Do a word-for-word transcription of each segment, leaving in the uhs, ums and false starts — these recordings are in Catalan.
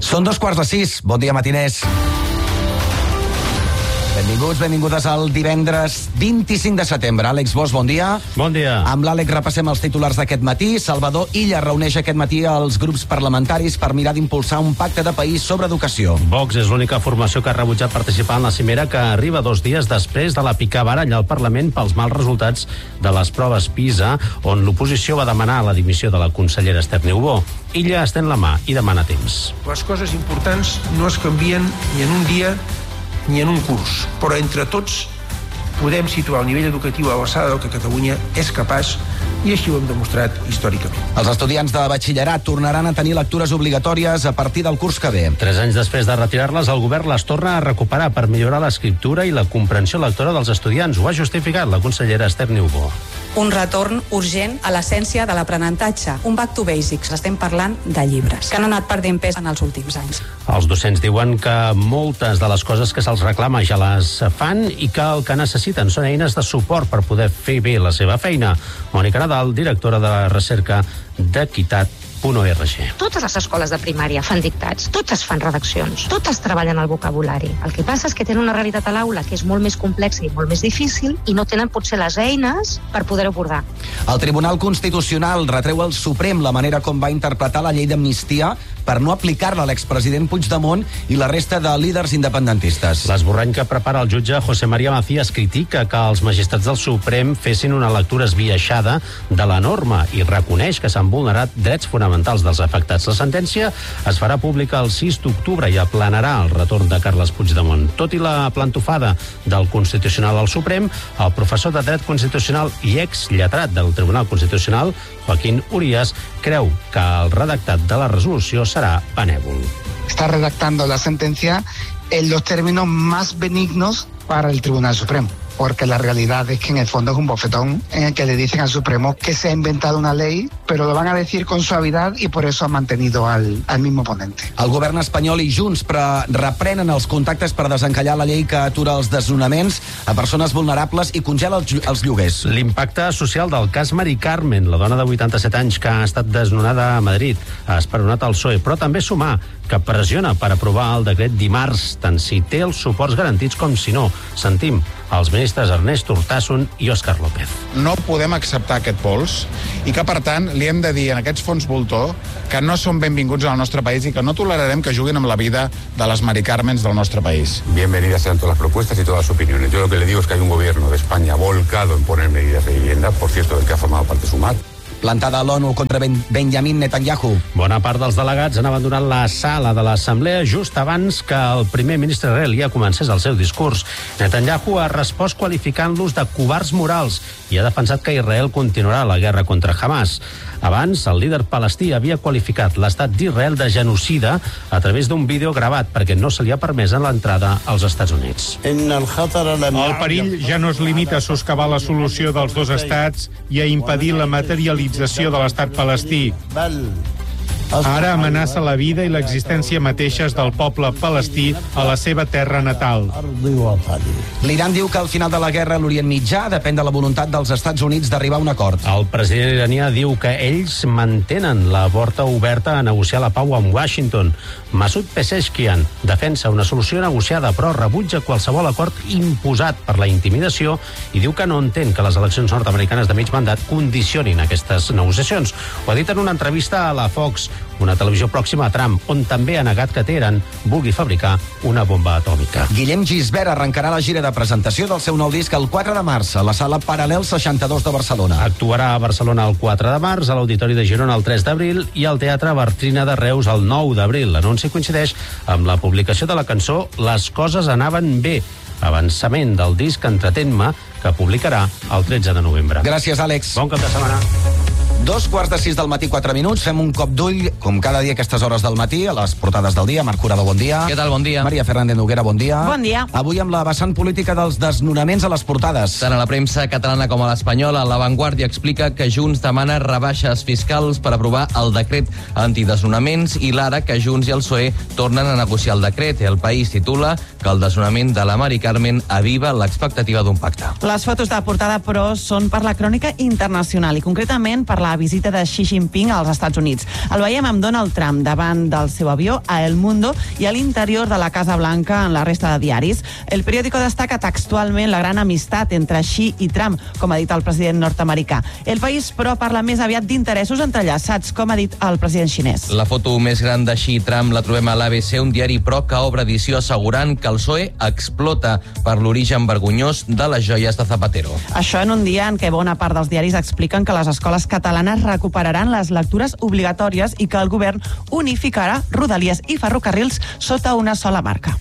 Són dos quarts de sis. Bon dia, matiners. Benvinguts, benvingudes al divendres vint-i-cinc de setembre. Àlex Bosch, bon dia. Bon dia. Amb l'Àlex repassem els titulars d'aquest matí. Salvador Illa reuneix aquest matí els grups parlamentaris per mirar d'impulsar un pacte de país sobre educació. Vox és l'única formació que ha rebutjat participar en la cimera, que arriba dos dies després de la picabaralla al Parlament pels mals resultats de les proves PISA, on l'oposició va demanar la dimissió de la consellera Esther Niubó. Illa estén la mà i demana temps. Les coses importants no es canvien ni en un dia ni en un curs, però entre tots podem situar el nivell educatiu a l'alçada del que Catalunya és capaç, i així ho hem demostrat històricament. Els estudiants de batxillerat tornaran a tenir lectures obligatòries a partir del curs que ve. Tres anys després de retirar-les, el govern les torna a recuperar per millorar l'escriptura i la comprensió lectora dels estudiants. Ho ha justificat la consellera Esther Niubó. Un retorn urgent a l'essència de l'aprenentatge, un back to basics. Estem parlant de llibres, que han anat perdent pes en els últims anys. Els docents diuen que moltes de les coses que se'ls reclama ja les fan i que el que necessiten són eines de suport per poder fer bé la seva feina. Mònica Nadal, directora de recerca d'Equitat punt org. Totes les escoles de primària fan dictats, totes fan redaccions, totes treballen el vocabulari. El que passa és que tenen una realitat a l'aula que és molt més complexa i molt més difícil i no tenen potser les eines per poder-ho abordar. El Tribunal Constitucional retreu al Suprem la manera com va interpretar la llei d'amnistia per no aplicar-la a l'expresident Puigdemont i la resta de líders independentistes. L'esborrany que prepara el jutge José María Macías critica que els magistrats del Suprem fessin una lectura esbiaixada de la norma i reconeix que s'han vulnerat drets fonamentals dels afectats. La sentència es farà pública el sis d'octubre i aplanarà el retorn de Carles Puigdemont. Tot i la plantofada del Constitucional al Suprem, el professor de dret constitucional i exlletrat del Tribunal Constitucional, Joaquín Urías, creu que el redactat de la resolució serà benèvol. Está redactando la sentencia en los términos más benignos para el Tribunal Supremo, porque la realidad es que en el fondo es un bofetón en el que le dicen al Supremo que se ha inventado una ley, pero lo van a decir con suavidad i por eso han mantenido al, al mismo ponente. El govern espanyol i Junts pre reprenen els contactes per desencallar la llei que atura els desnonaments a persones vulnerables i congela els, els lloguers. L'impacte social del cas Mari Carmen, la dona de vuitanta-set anys que ha estat desnonada a Madrid, ha esperonat el P S O E, però també sumar que pressiona per aprovar el decret dimarts, tant si té els suports garantits com si no. Sentim els ministres Ernest Urtasun i Òscar López. No podem acceptar aquest pols i que, per tant, li hem de dir a aquests fons voltor que no són benvinguts al nostre país i que no tolerarem que juguin amb la vida de les Mari Carmens del nostre país. Bienvenidas sean todas las propuestas y todas las opiniones. Yo lo que le digo es que hay un gobierno de España volcado en poner medidas de vivienda, por cierto, del que ha formado parte Sumat. Plantada a l'ONU contra ben Benjamin Netanyahu. Bona part dels delegats han abandonat la sala de l'Assemblea just abans que el primer ministre israelià comencés el seu discurs. Netanyahu ha respost qualificant-los de covards morals i ha defensat que Israel continuarà la guerra contra Hamas. Abans, el líder palestí havia qualificat l'estat d'Israel de genocida a través d'un vídeo gravat perquè no se li ha permès l'entrada als Estats Units. El perill ja no es limita a soscavar la solució dels dos estats i a impedir la materialització de l'estat palestí. Ara amenaça la vida i l'existència mateixes del poble palestí a la seva terra natal. L'Iran diu que al final de la guerra a l'Orient Mitjà depèn de la voluntat dels Estats Units d'arribar a un acord. El president iranià diu que ells mantenen la porta oberta a negociar la pau amb Washington. Masoud Pezeshkian defensa una solució negociada, però rebutja qualsevol acord imposat per la intimidació i diu que no entén que les eleccions nord-americanes de mig mandat condicionin aquestes negociacions. Ho ha dit en una entrevista a la Fox, una televisió pròxima a Trump, on també ha negat que Teheran vulgui fabricar una bomba atòmica. Guillem Gisbert arrencarà la gira de presentació del seu nou disc el quatre de març a la sala Paral·lel seixanta-dos de Barcelona. Actuarà a Barcelona el quatre de març, a l'Auditori de Girona el tres d'abril i al Teatre Bartrina de Reus el nou d'abril. L'anunci coincideix amb la publicació de la cançó Les coses anaven bé, avançament del disc Entretén-me, que publicarà el tretze de novembre. Gràcies, Àlex. Bon cap de setmana. Dos quarts de sis del matí, quatre minuts. Fem un cop d'ull, com cada dia a aquestes hores del matí, a les portades del dia. Marc Curado, bon dia. Què tal, bon dia. Maria Fernández Noguera, bon dia. Bon dia. Avui amb la vessant política dels desnonaments a les portades. Tant a la premsa catalana com a l'espanyola, La Vanguardia explica que Junts demana rebaixes fiscals per aprovar el decret antidesnonaments i l'ara que Junts i el P S O E tornen a negociar el decret. El País titula que el desnonament de la Mari Carmen aviva l'expectativa d'un pacte. Les fotos de portada, però, són per la crònica internacional i concretament per la la visita de Xi Jinping als Estats Units. El veiem amb Donald Trump davant del seu avió a El Mundo i a l'interior de la Casa Blanca en la resta de diaris. El periòdico destaca textualment la gran amistat entre Xi i Trump, com ha dit el president nord-americà. El País, però, parla més aviat d'interessos entrellaçats, com ha dit el president xinès. La foto més gran de Xi i Trump la trobem a l'A B C, un diari però que obre edició assegurant que el P S O E explota per l'origen vergonyós de les joies de Zapatero. Això en un dia en què bona part dels diaris expliquen que les escoles catalanes recuperaran les lectures obligatòries i que el govern unificarà Rodalies i ferrocarrils sota una sola marca.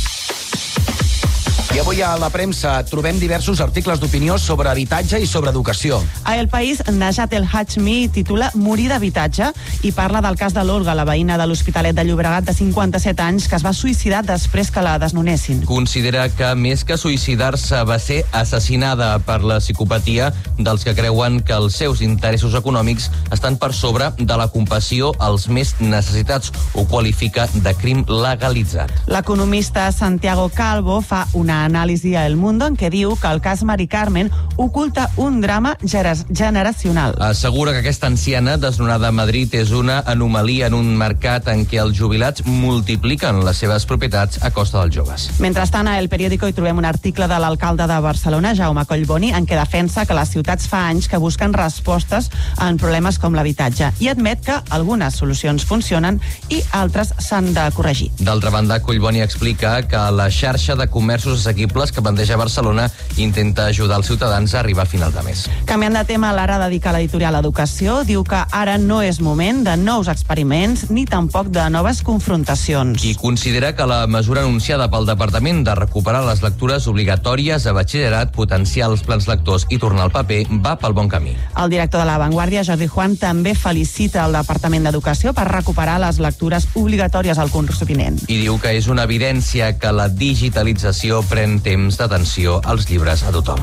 I avui a la premsa trobem diversos articles d'opinió sobre habitatge i sobre educació. A El País, Najat El Hachmi titula Morir d'habitatge i parla del cas de l'Olga, la veïna de l'Hospitalet de Llobregat de cinquanta-set anys que es va suïcidar després que la desnonessin. Considera que més que suïcidar-se va ser assassinada per la psicopatia dels que creuen que els seus interessos econòmics estan per sobre de la compassió als més necessitats. Ho qualifica de crim legalitzat. L'economista Santiago Calvo fa una anàlisi a El Mundo en què diu que el cas Mari Carmen oculta un drama generacional. Assegura que aquesta anciana desnonada a Madrid és una anomalia en un mercat en què els jubilats multipliquen les seves propietats a costa dels joves. Mentrestant, a El Periódico hi trobem un article de l'alcalde de Barcelona, Jaume Collboni, en què defensa que les ciutats fa anys que busquen respostes en problemes com l'habitatge i admet que algunes solucions funcionen i altres s'han de corregir. D'altra banda, Collboni explica que la xarxa de comerços assequibles que planteja Barcelona intenta ajudar els ciutadans a arribar a final de mes. Canviant de tema, Lara dedica l'editorial a l'educació, diu que ara no és moment de nous experiments ni tampoc de noves confrontacions. I considera que la mesura anunciada pel Departament de recuperar les lectures obligatòries a batxillerat, potenciar els plans lectors i tornar al paper va pel bon camí. El director de La Vanguardia, Jordi Juan, també felicita el Departament d'Educació per recuperar les lectures obligatòries al curs vinent. I diu que és una evidència que la digitalització pren temps d'atenció als llibres a tothom.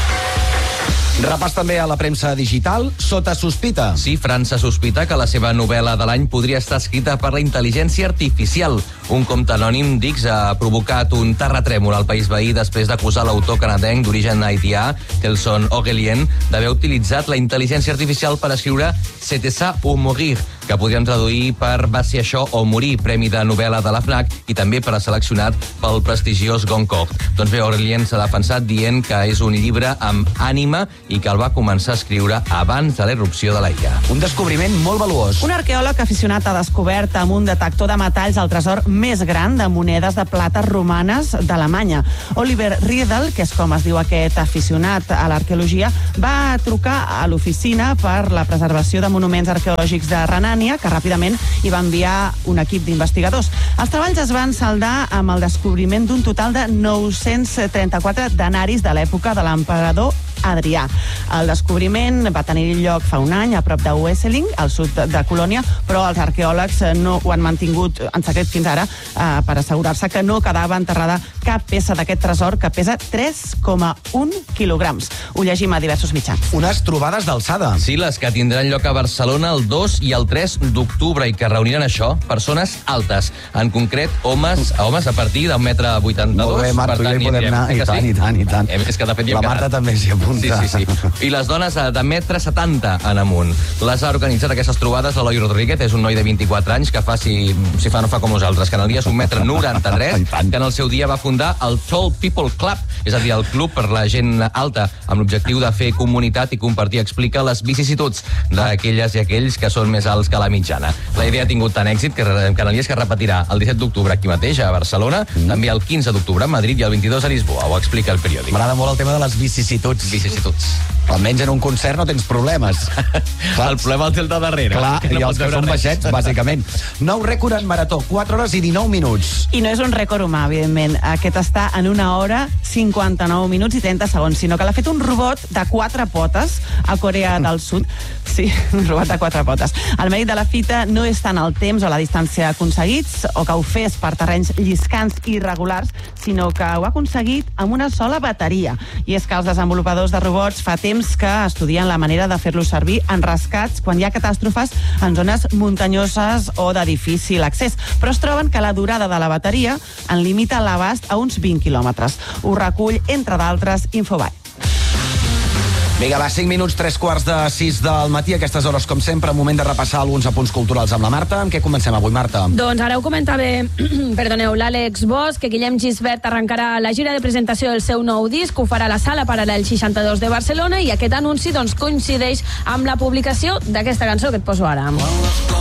Repàs també a la premsa digital, Sota sospita. Sí, França sospita que la seva novel·la de l'any podria estar escrita per la intel·ligència artificial. Un compte anònim d'X ha provocat un terratrèmol al país veí després d'acusar l'autor canadenc d'origen haitià, Telson Ogelien, d'haver utilitzat la intel·ligència artificial per escriure C'était ça ou mourir, que podríem traduir per Va ser això o morir, premi de novel·la de la FNAC i també per a seleccionat pel prestigiós Goncourt. Doncs bé, Ogelien s'ha defensat dient que és un llibre amb ànima i que el va començar a escriure abans de l'erupció de la I A. Un descobriment molt valuós. Un arqueòleg aficionat ha descobert amb un detector de metalls el tresor més gran de monedes de plata romanes d'Alemanya. Oliver Riedel, que és com es diu aquest aficionat a l'arqueologia, va trucar a l'oficina per la preservació de monuments arqueològics de Renània, que ràpidament hi va enviar un equip d'investigadors. Els treballs es van saldar amb el descobriment d'un total de nou-cents trenta-quatre denaris de l'època de l'emperador Adrià. El descobriment va tenir lloc fa un any a prop de Wesseling, al sud de Colònia, però els arqueòlegs no ho han mantingut en secret fins ara eh, per assegurar-se que no quedava enterrada cap peça d'aquest tresor que pesa tres coma un quilograms. Ho llegim a diversos mitjans. Unes trobades d'alçada. Sí, les que tindran lloc a Barcelona el dos i el tres d'octubre i que reuniran això, persones altes. En concret, homes, homes a partir d'un metre vuitanta-dos. Molt bé, Marc, tu ja hi podem anar. I tant, i tant, i tant. És que de fet la Marta també s'hi apunta. Sí, sí, sí. I les dones de metre setanta en amunt. Les ha organitzat aquestes trobades l'Eloi Rodríguez, és un noi de vint-i-quatre anys que fa, si, si fa no fa com nosaltres, que en el dia és un metre noranta-tres, que en el seu dia va fundar el Tall People Club, és a dir, el club per la gent alta, amb l'objectiu de fer comunitat i compartir. Explica les vicissituds d'aquelles i aquells que són més alts que la mitjana. La idea ha tingut tant èxit que, que en el dia és que repetirà el disset d'octubre aquí mateix, a Barcelona, mm. també el quinze d'octubre a Madrid i el vint-i-dos a Lisboa. Ho explica el periòdic. M'agrada molt el tema de les vicissituds. Vicissituds. Almenys en un concert no tens problemes. El problema el té el de darrere. Clar, que no i els que són baixets, bàsicament. Nou rècord en marató, quatre hores i dinou minuts. I no és un rècord humà, evidentment. Aquest està en una hora, cinquanta-nou minuts i trenta segons, sinó que l'ha fet un robot de quatre potes a Corea del Sud. Sí, un robot de quatre potes. El mèrit de la fita no és tant el temps o la distància aconseguits, o que ho fes per terrenys lliscants i irregulars, sinó que ho ha aconseguit amb una sola bateria. I és que els desenvolupadors de robots fa temps que estudien la manera de fer-los servir en rescats quan hi ha catàstrofes en zones muntanyoses o de difícil accés, però es troben que la durada de la bateria en limita l'abast a uns vint quilòmetres. Ho recull, entre d'altres, Infobae. Vinga, va, cinc minuts, tres quarts de sis del matí. A aquestes hores, com sempre, moment de repassar alguns apunts culturals amb la Marta. Amb què comencem avui, Marta? Doncs ara ho comentava, perdoneu, l'Àlex Bosch, que Guillem Gisbert arrencarà la gira de presentació del seu nou disc, ho farà a la Sala Paral·lel seixanta-dos de Barcelona, i aquest anunci doncs, coincideix amb la publicació d'aquesta cançó que et poso ara.